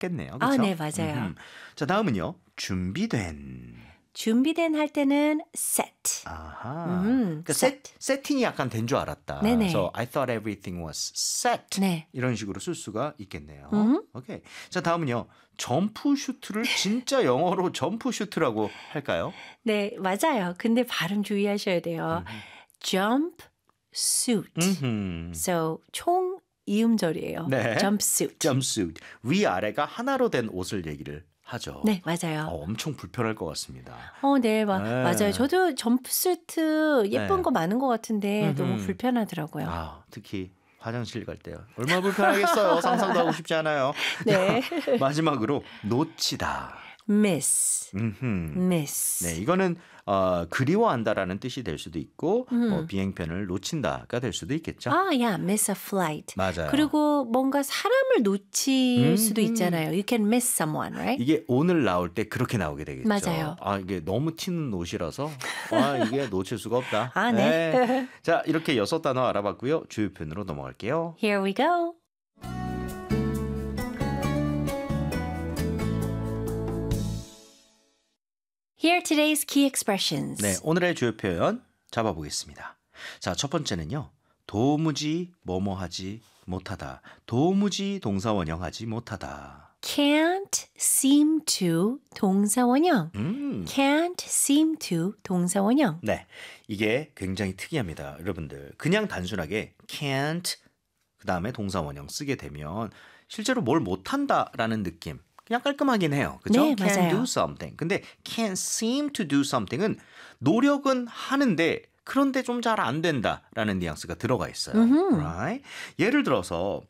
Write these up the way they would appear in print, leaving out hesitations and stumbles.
겠네요. 그렇죠? 네, 맞아요. 자, 다음은요. 준비된. 준비된 할 때는 set. 아하. 그러니까 set. 세팅이 약간 된 줄 알았다. 네네. So I thought everything was set. 네. 이런 식으로 쓸 수가 있겠네요. 오케이. 자, 다음은요. 점프 슈트를 진짜 영어로 점프 슈트라고 할까요? 네, 맞아요. 근데 발음 주의하셔야 돼요. jump suit. So 총 이음절이에요. 네. jumpsuit. jumpsuit. 위아래가 하나로 된 옷을 얘기를 하죠. 네, 맞아요. 엄청 불편할 것 같습니다. 네, 맞아요. 저도 점프수트 예쁜 네. 거 많은 것 같은데 너무 불편하더라고요. 특히 화장실 갈 때요. 얼마나 불편하겠어요. 상상도 하고 싶지 않아요. 네. 마지막으로 놓치다. miss. miss. 네, 이거는 그리워한다라는 뜻이 될 수도 있고 비행편을 놓친다가 될 수도 있겠죠. yeah, miss a flight. 맞아요. 그리고 뭔가 사람을 놓칠 수도 있잖아요. You can miss someone, right? 이게 오늘 나올 때 그렇게 나오게 되겠죠. 맞아요. 이게 너무 튀는 옷이라서 이게 놓칠 수가 없다. 네. 네. 자, 이렇게 6단어 알아봤고요. 주요 표현으로 넘어갈게요. Here we go. Here are today's key expressions. 네, 오늘의 주요 표현 잡아보겠습니다. 자, 첫 번째는요. 도무지 뭐뭐하지 못하다. 도무지 동사원형하지 못하다. Can't seem to 동사원형. Can't seem to 동사원형. 네, 이게 굉장히 특이합니다. 여러분들 그냥 단순하게 can't 그 다음에 동사원형 쓰게 되면 실제로 뭘 못한다라는 느낌 그냥 깔끔하긴 해요. 그죠? 네, can 맞아요. do something. 근데 can't seem to do something은 노력은 하는데 그런데 좀 잘 안 된다라는 뉘앙스가 들어가 있어요. Right? 예를 들어서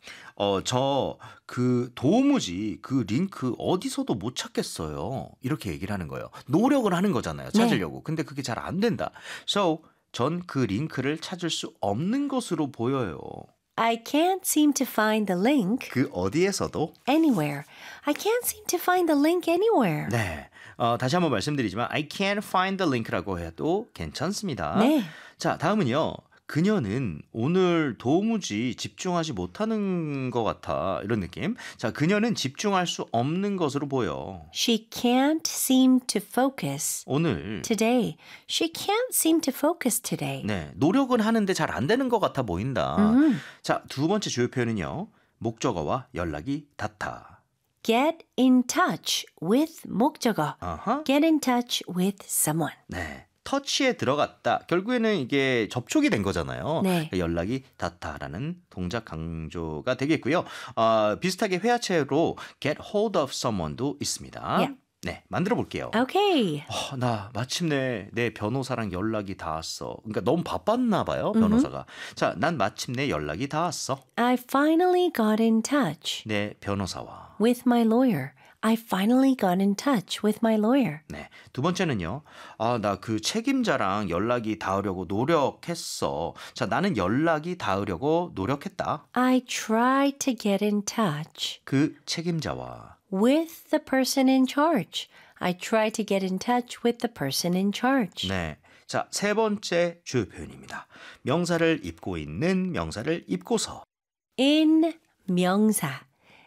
저 그 도무지 그 링크 어디서도 못 찾겠어요. 이렇게 얘기를 하는 거예요. 노력을 하는 거잖아요. 찾으려고. 네. 근데 그게 잘 안 된다. So 전 그 링크를 찾을 수 없는 것으로 보여요. I can't seem to find the link 그 어디에서도 anywhere. I can't seem to find the link anywhere. 네. 다시 한번 말씀드리지만 I can't find the link라고 해도 괜찮습니다. 네. 자, 다음은요. 그녀는 오늘 도무지 집중하지 못하는 것 같아. 이런 느낌. 자, 그녀는 집중할 수 없는 것으로 보여. She can't seem to focus 오늘 today. She can't seem to focus today. 네, 노력은 하는데 잘 안 되는 것 같아 보인다. 자, 두 번째 주요 표현은요. 목적어와 연락이 닿다. Get in touch with 목적어. 아하. Get in touch with someone. 네. 터치에 들어갔다. 결국에는 이게 접촉이 된 거잖아요. 네. 연락이 닿다라는 동작 강조가 되겠고요. 비슷하게 회화체로 get hold of someone도 있습니다. Yeah. 네, 만들어 볼게요. Okay. 나 마침내 내 변호사랑 연락이 닿았어. 그러니까 너무 바빴나 봐요, 변호사가. 자, 난 마침내 연락이 닿았어. I finally got in touch 내 변호사와. with my lawyer. I finally got in touch with my lawyer. 네. 두 번째는요. 나 그 책임자랑 연락이 닿으려고 노력했어. 자, 나는 연락이 닿으려고 노력했다. I tried to get in touch 그 책임자와. with the person in charge. I tried to get in touch with the person in charge. 네. 자, 세 번째 주요 표현입니다. 명사를 입고 있는 명사를 입고서. in 명사.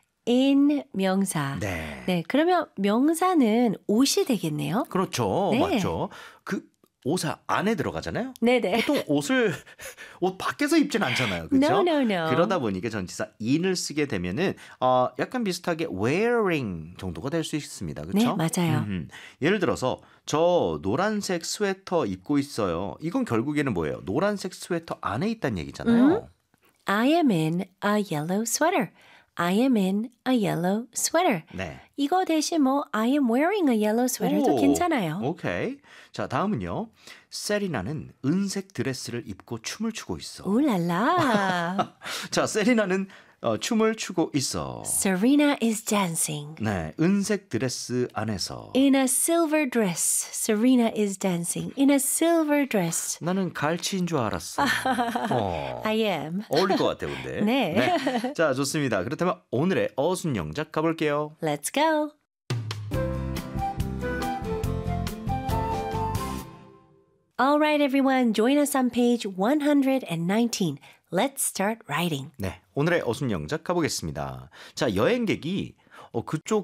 in 명사. 네. 그러면 명사는 옷이 되겠네요. 그렇죠. 네. 맞죠. 그 옷 안에 들어가잖아요. 네네. 보통 옷 밖에서 입진 않잖아요. 그렇죠? No. 그러다 보니까 전치사 in을 쓰게 되면은 약간 비슷하게 wearing 정도가 될 수 있습니다. 그렇죠? 네, 맞아요. 예를 들어서 저 노란색 스웨터 입고 있어요. 이건 결국에는 뭐예요? 노란색 스웨터 안에 있다는 얘기잖아요. I am in a yellow sweater. I am in a yellow sweater. 네. 이거 대신 I am wearing a yellow sweater도 괜찮아요. 오케이. 자, 다음은요. 세리나는 은색 드레스를 입고 춤을 추고 있어. 울랄라. 자, 세리나는 춤을 추고 있어. Serena is dancing. 네, 은색 드레스 안에서. In a silver dress. Serena is dancing in a silver dress. 나는 갈치인 줄 알았어. I am. 어울릴 것 같아요, 근데. 네. 자, 좋습니다. 그렇다면 오늘의 어순영작 가볼게요. Let's go. All right, everyone. Join us on page 119. Let's start writing. 네, 오늘의 어순영작 가보겠습니다. 자, 여행객이 그쪽